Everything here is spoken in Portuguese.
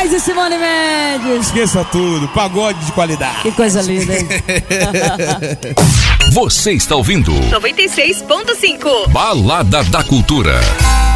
Moraes e Simone Mendes. Esqueça tudo, pagode de qualidade. Que coisa linda, hein? Você está ouvindo 96.5 Balada da Cultura.